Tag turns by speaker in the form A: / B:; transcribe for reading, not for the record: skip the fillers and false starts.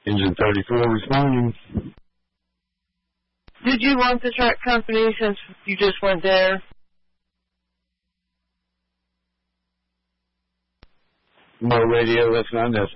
A: Engine 34 responding.
B: Did you want the truck company since you just went there?
A: No radio, that's not necessary.